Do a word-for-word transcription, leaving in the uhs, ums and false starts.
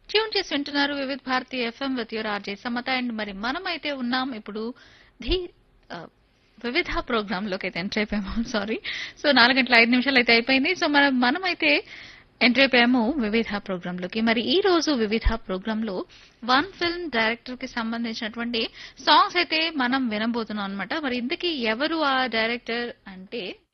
Tune చేసి వింటున్నారు వివిధ Bharati FM with your RJ Samata. And మరి మనమైతే ఉన్నాం ఇప్పుడు ధీ ఆ, వివిధ ప్రోగ్రామ్ లోకి అయితే ఎంటర్ అయిపోయాము. సారీ. సో నాలుగు గంటల ఐదు నిమిషాలు అయితే అయిపోయింది. సో మనం మనమైతే ఎంటర్ అయిపోయాము వివిధ ప్రోగ్రామ్ లోకి. మరి ఈ రోజు వివిధ ప్రోగ్రామ్ లో వన్ ఫిల్మ్ డైరెక్టర్ కి సంబంధించినటువంటి సాంగ్స్ అయితే మనం వినబోతున్నాం అనమాట. మరి ఇంతకీ ఎవరు ఆ డైరెక్టర్ అంటే